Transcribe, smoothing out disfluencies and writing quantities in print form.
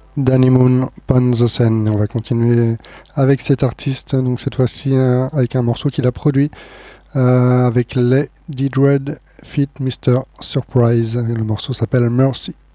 Danny Moon, Pon the Sen. On va continuer avec cet artiste, donc cette fois-ci avec un morceau qu'il a produit avec Lady Dread feat. Mr. Surprise. Et le morceau s'appelle Mercy.